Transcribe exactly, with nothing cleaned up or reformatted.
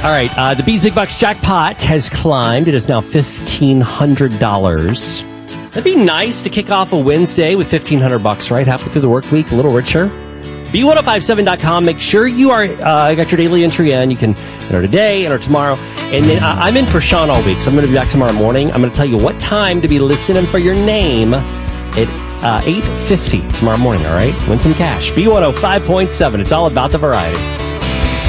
All right, uh, the Bees Big Bucks jackpot has climbed. It is now fifteen hundred dollars. That'd be nice to kick off a Wednesday with fifteen hundred bucks, right? Halfway through the work week, a little richer. B ten fifty-seven dot com. Make sure you are uh, got your daily entry in. You can enter today, enter tomorrow. And then uh, I'm in for Sean all week, so I'm going to be back tomorrow morning. I'm going to tell you what time to be listening for your name at uh, eight fifty tomorrow morning, all right? Win some cash. B ten fifty-seven. It's all about the variety.